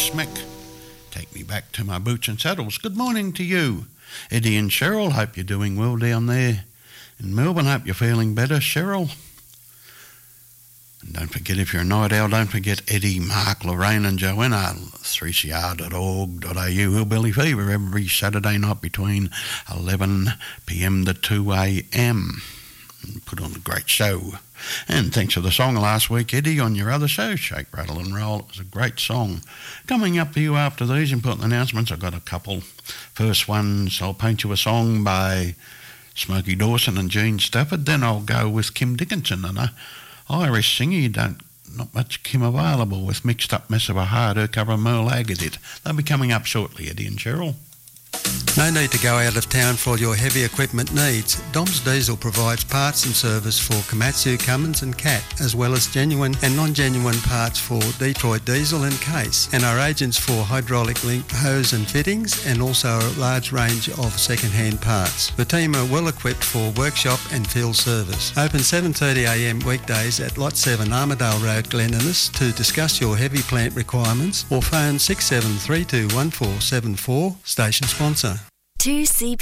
Smack. Take me back to my boots and saddles. Good morning to you, Eddie and Cheryl. Hope you're doing well down there in Melbourne. Hope you're feeling better, Cheryl. And don't forget, if you're a night owl, don't forget Eddie, Mark, Lorraine and Joanna, 3cr.org.au, Hillbilly Fever, every Saturday night between 11pm to 2am. Put on a great show. And thanks for the song last week, Eddie, on your other show, Shake, Rattle and Roll. It was a great song. Coming up to you after these important announcements, I've got a couple. First ones, I'll paint you a song by Smokey Dawson and Gene Stafford. Then I'll go with Kim Dickinson and a Irish singer. Not much Kim available with Mixed Up Mess of a Heart. Her cover Merle Haggard did. They'll be coming up shortly, Eddie and Cheryl. No need to go out of town for all your heavy equipment needs. Dom's Diesel provides parts and service for Komatsu, Cummins and Cat, as well as genuine and non-genuine parts for Detroit Diesel and Case, and are agents for hydraulic link hose and fittings, and also a large range of second-hand parts. The team are well equipped for workshop and field service. Open 7:30am weekdays at Lot 7 Armadale Road, Glen Innes, to discuss your heavy plant requirements, or phone 67321474, station sponsor. 2CB